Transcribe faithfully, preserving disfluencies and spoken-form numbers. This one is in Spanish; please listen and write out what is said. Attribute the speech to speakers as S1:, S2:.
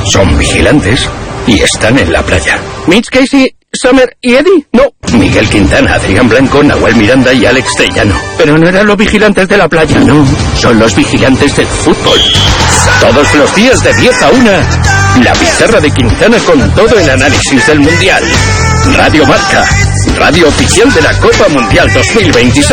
S1: Son vigilantes y están en la playa.
S2: ¿Mitch, Casey, Summer y Eddie? No.
S1: Miguel Quintana, Adrián Blanco, Nahuel Miranda y Alex Tellano.
S2: Pero no eran los vigilantes de la playa.
S1: No, son los vigilantes del fútbol. Todos los días de diez a una, la pizarra de Quintana con todo el análisis del Mundial. Radio Marca, radio oficial de la Copa Mundial dos mil veintiséis.